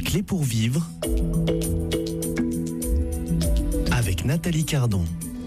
clés pour vivre avec Nathalie Cardon.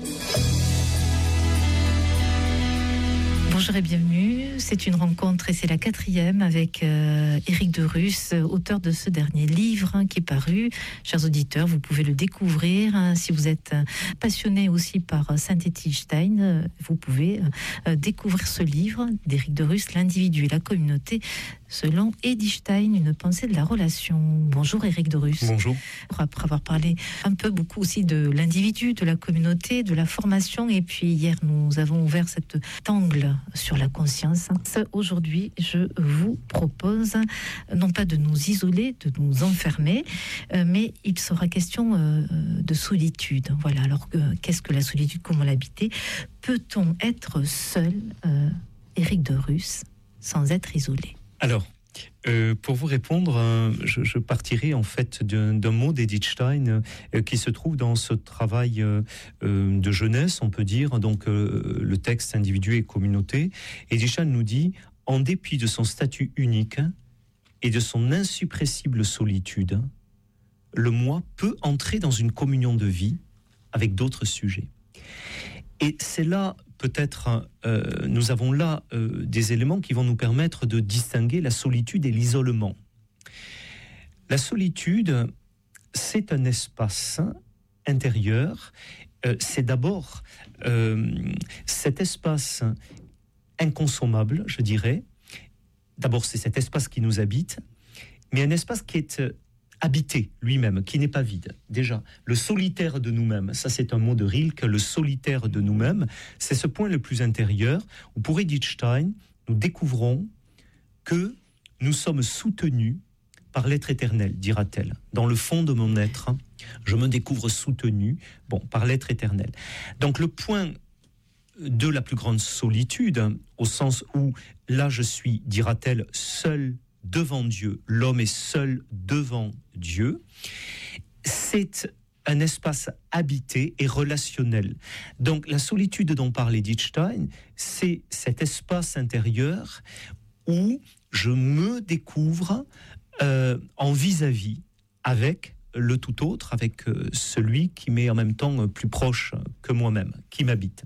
Bonjour et bienvenue, c'est une rencontre et c'est la 4e avec Éric Derusse, auteur de ce dernier livre qui est paru. Chers auditeurs, vous pouvez le découvrir. Si vous êtes passionné aussi par Saint-Étienne-Stein, vous pouvez découvrir ce livre d'Éric Derusse, L'individu et la communauté, selon Edith Stein, une pensée de la relation. Bonjour Éric Derusse. Bonjour. Après avoir parlé beaucoup aussi de l'individu, de la communauté, de la formation, et puis hier nous avons ouvert cet angle sur la conscience. Aujourd'hui, je vous propose non pas de nous isoler, de nous enfermer, mais il sera question de solitude. Voilà, alors qu'est-ce que la solitude, comment l'habiter? Peut-on être seul, Éric Derusse, sans être isolé? Alors, pour vous répondre, je partirai en fait d'un mot d'Edith Stein qui se trouve dans ce travail de jeunesse, on peut dire, donc le texte individu et communauté. Edith Stein nous dit, en dépit de son statut unique et de son insuppressible solitude, le moi peut entrer dans une communion de vie avec d'autres sujets. Et c'est là, peut-être, nous avons là des éléments qui vont nous permettre de distinguer la solitude et l'isolement. La solitude, c'est un espace intérieur. C'est d'abord cet espace inconsommable, je dirais. D'abord, c'est cet espace qui nous habite, mais un espace qui est habité lui-même, qui n'est pas vide. Déjà, le solitaire de nous-mêmes, ça c'est un mot de Rilke, le solitaire de nous-mêmes, c'est ce point le plus intérieur où pour Edith Stein, nous découvrons que nous sommes soutenus par l'être éternel, dira-t-elle. Dans le fond de mon être, je me découvre soutenu, par l'être éternel. Donc le point de la plus grande solitude, au sens où là je suis, dira-t-elle, seul devant Dieu, l'homme est seul devant Dieu, c'est un espace habité et relationnel. Donc la solitude dont parle Edith Stein, c'est cet espace intérieur où je me découvre en vis-à-vis avec le tout autre, avec celui qui m'est en même temps plus proche que moi-même, qui m'habite.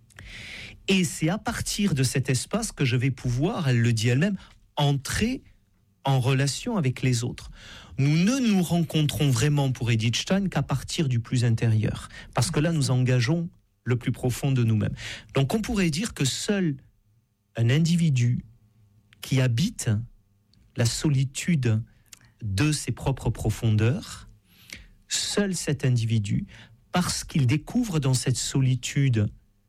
Et c'est à partir de cet espace que je vais pouvoir, elle le dit elle-même, entrer en relation avec les autres. Nous ne nous rencontrons vraiment pour Edith Stein qu'à partir du plus intérieur, parce que là nous engageons le plus profond de nous-mêmes. Donc on pourrait dire que seul un individu qui habite la solitude de ses propres profondeurs, seul cet individu, parce qu'il découvre dans cette solitude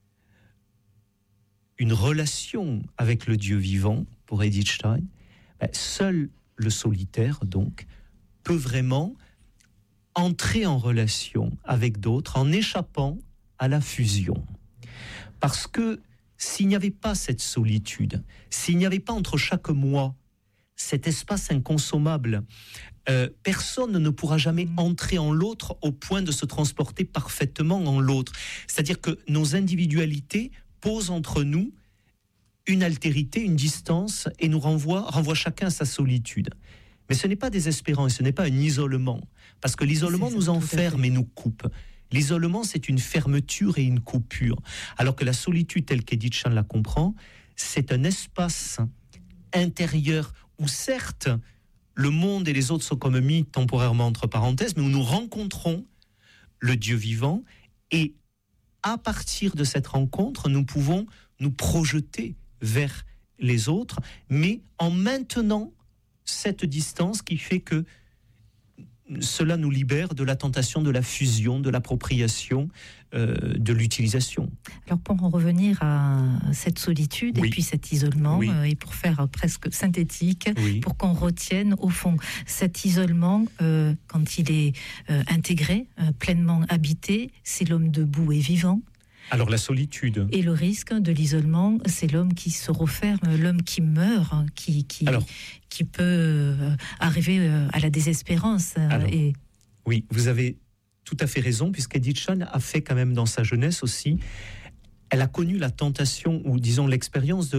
une relation avec le Dieu vivant, pour Edith Stein, seul le solitaire, donc, peut vraiment entrer en relation avec d'autres en échappant à la fusion. Parce que s'il n'y avait pas cette solitude, s'il n'y avait pas entre chaque moi cet espace inconsommable, personne ne pourra jamais entrer en l'autre au point de se transporter parfaitement en l'autre. C'est-à-dire que nos individualités posent entre nous une altérité, une distance, et nous renvoie chacun à sa solitude. Mais ce n'est pas désespérant, et ce n'est pas un isolement, parce que l'isolement nous enferme et nous coupe. L'isolement, c'est une fermeture et une coupure, alors que la solitude, telle qu'Edith Stein la comprend, c'est un espace intérieur où certes, le monde et les autres sont comme mis temporairement entre parenthèses, mais où nous rencontrons le Dieu vivant, et à partir de cette rencontre, nous pouvons nous projeter vers les autres, mais en maintenant cette distance qui fait que cela nous libère de la tentation de la fusion, de l'appropriation, de l'utilisation. Alors pour en revenir à cette solitude et puis cet isolement, et pour faire presque synthétique, pour qu'on retienne au fond cet isolement, quand il est intégré, pleinement habité, c'est l'homme debout et vivant. Alors la solitude. Et le risque de l'isolement, c'est l'homme qui se referme, l'homme qui meurt, qui peut arriver à la désespérance. Oui, vous avez tout à fait raison, puisqu'Edith Stein a fait quand même dans sa jeunesse aussi, elle a connu la tentation, ou disons l'expérience de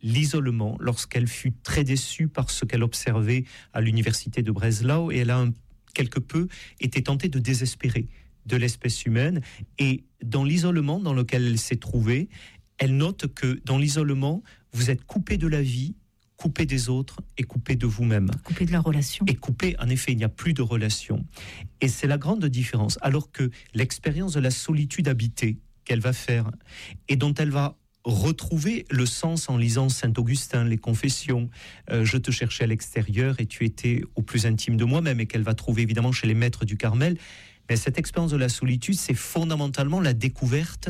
l'isolement lorsqu'elle fut très déçue par ce qu'elle observait à l'université de Breslau, et elle a quelque peu été tentée de désespérer de l'espèce humaine. Et dans l'isolement dans lequel elle s'est trouvée, elle note que dans l'isolement, vous êtes coupé de la vie, coupé des autres et coupé de vous-même. Coupé de la relation. Et coupé, en effet, il n'y a plus de relation. Et c'est la grande différence. Alors que l'expérience de la solitude habitée qu'elle va faire et dont elle va retrouver le sens en lisant Saint-Augustin, les Confessions, je te cherchais à l'extérieur et tu étais au plus intime de moi-même, et qu'elle va trouver évidemment chez les maîtres du Carmel. Mais cette expérience de la solitude, c'est fondamentalement la découverte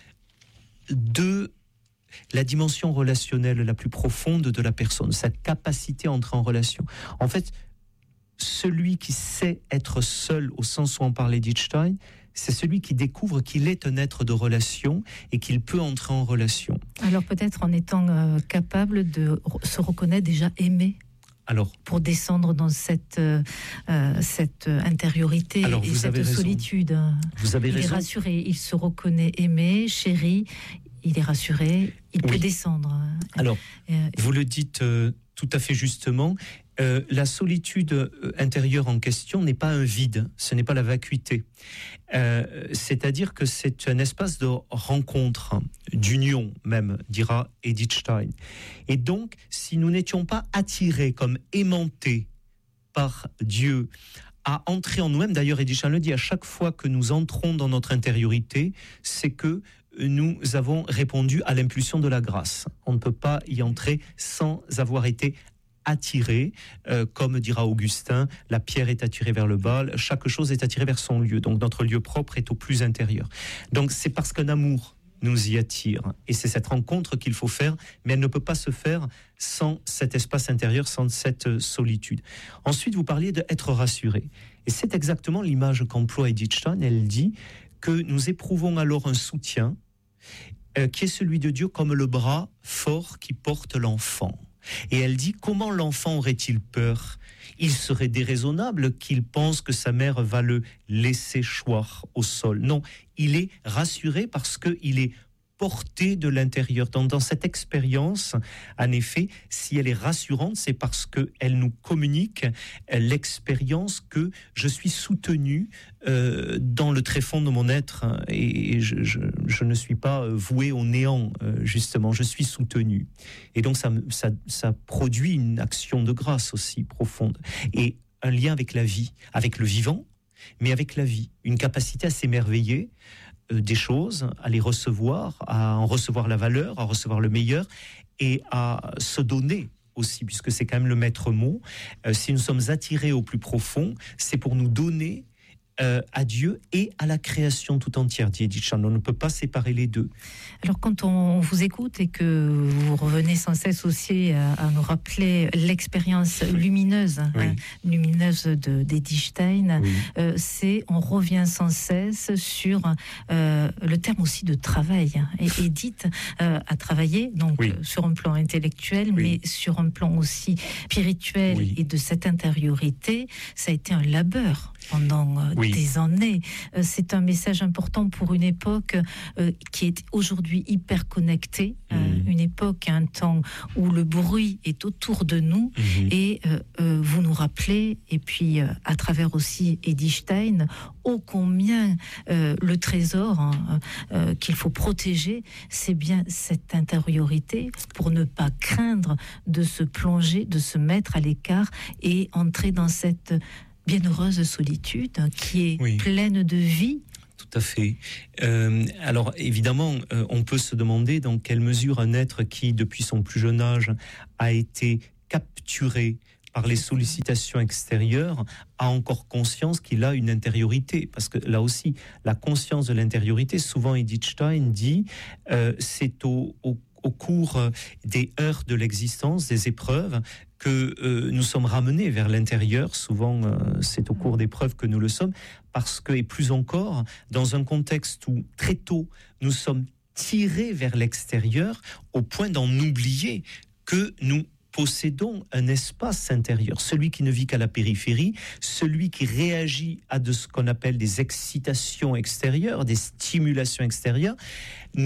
de la dimension relationnelle la plus profonde de la personne, sa capacité à entrer en relation. En fait, celui qui sait être seul, au sens où en parlait Dietzstein, c'est celui qui découvre qu'il est un être de relation et qu'il peut entrer en relation. Alors peut-être en étant capable de se reconnaître déjà aimé. Alors, pour descendre dans cette intériorité et cette solitude. Vous avez raison. Il est rassuré, il se reconnaît aimé, chéri, il est rassuré, il peut descendre. Alors, vous le dites tout à fait justement, la solitude intérieure en question n'est pas un vide, ce n'est pas la vacuité. C'est-à-dire que c'est un espace de rencontre, d'union même, dira Edith Stein. Et donc, si nous n'étions pas attirés comme aimantés par Dieu à entrer en nous-mêmes, d'ailleurs Edith Stein le dit, à chaque fois que nous entrons dans notre intériorité, c'est que nous avons répondu à l'impulsion de la grâce. On ne peut pas y entrer sans avoir été attiré, comme dira Augustin, la pierre est attirée vers le bas, chaque chose est attirée vers son lieu. Donc notre lieu propre est au plus intérieur. Donc c'est parce qu'un amour nous y attire. Et c'est cette rencontre qu'il faut faire, mais elle ne peut pas se faire sans cet espace intérieur, sans cette solitude. Ensuite, vous parliez d'être rassuré. Et c'est exactement l'image qu'emploie Edith Stein. Elle dit que nous éprouvons alors un soutien qui est celui de Dieu comme le bras fort qui porte l'enfant. Et elle dit, comment l'enfant aurait-il peur ? Il serait déraisonnable qu'il pense que sa mère va le laisser choir au sol. Non, il est rassuré parce qu'il est porté de l'intérieur. Dans cette expérience, en effet, si elle est rassurante, c'est parce qu'elle nous communique l'expérience que je suis soutenu dans le tréfonds de mon être et je ne suis pas voué au néant, justement, je suis soutenu. Et donc ça produit une action de grâce aussi profonde et un lien avec la vie, avec le vivant, mais avec la vie, une capacité à s'émerveiller des choses, à les recevoir, à en recevoir la valeur, à recevoir le meilleur et à se donner aussi, puisque c'est quand même le maître mot. Si nous sommes attirés au plus profond, c'est pour nous donner à Dieu et à la création tout entière, dit Edith Stein. On ne peut pas séparer les deux. Alors quand on vous écoute et que vous revenez sans cesse aussi à nous rappeler l'expérience lumineuse, lumineuse d'Edith Stein, on revient sans cesse sur le terme aussi de travail. Et Edith a travaillé donc sur un plan intellectuel, mais sur un plan aussi spirituel et de cette intériorité. Ça a été un labeur pendant des années. C'est un message important pour une époque qui est aujourd'hui hyper connectée, une époque, un temps où le bruit est autour de nous et vous nous rappelez, et puis à travers aussi Edith Stein, ô combien le trésor qu'il faut protéger, c'est bien cette intériorité pour ne pas craindre de se plonger, de se mettre à l'écart et entrer dans cette bienheureuse solitude qui est pleine de vie. Tout à fait. Alors évidemment, on peut se demander dans quelle mesure un être qui, depuis son plus jeune âge, a été capturé par les sollicitations extérieures, a encore conscience qu'il a une intériorité. Parce que là aussi, la conscience de l'intériorité, souvent Edith Stein dit, c'est au cours des heures de l'existence, des épreuves, que nous sommes ramenés vers l'intérieur. Souvent, c'est au cours d'épreuves que nous le sommes, parce que, et plus encore, dans un contexte où très tôt, nous sommes tirés vers l'extérieur, au point d'en oublier que nous possédons un espace intérieur, celui qui ne vit qu'à la périphérie, celui qui réagit à de ce qu'on appelle des excitations extérieures, des stimulations extérieures, ne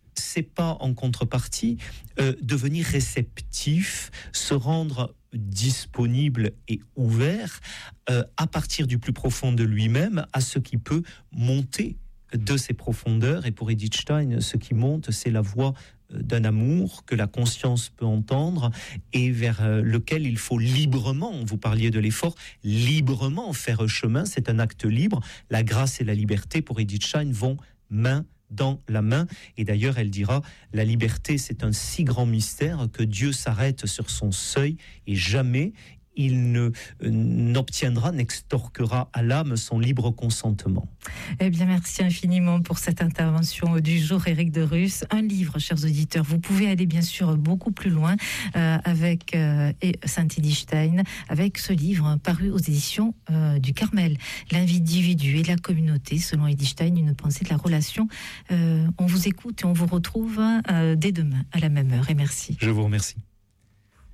c'est pas en contrepartie devenir réceptif, se rendre disponible et ouvert à partir du plus profond de lui-même à ce qui peut monter de ses profondeurs. Et pour Edith Stein, ce qui monte, c'est la voix d'un amour que la conscience peut entendre et vers lequel il faut librement, vous parliez de l'effort, librement faire chemin. C'est un acte libre. La grâce et la liberté pour Edith Stein vont main dans la main. Et d'ailleurs, elle dira, la liberté, c'est un si grand mystère que Dieu s'arrête sur son seuil et jamais il n'obtiendra, n'extorquera à l'âme son libre consentement. Eh bien, merci infiniment pour cette intervention du jour, Éric de Rus. Un livre, chers auditeurs, vous pouvez aller bien sûr beaucoup plus loin avec Saint-Edith Stein, avec ce livre paru aux éditions du Carmel, l'individu et la communauté, selon Edith Stein, une pensée de la relation. On vous écoute et on vous retrouve dès demain à la même heure. Et merci. Je vous remercie.